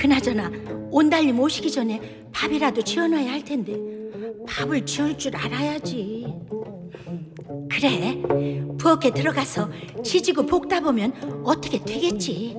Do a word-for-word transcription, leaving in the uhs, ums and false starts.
그나저나 온달님 오시기 전에 밥이라도 지어놔야 할 텐데. 밥을 지을 줄 알아야지. 그래, 부엌에 들어가서 지지고 볶다 보면 어떻게 되겠지.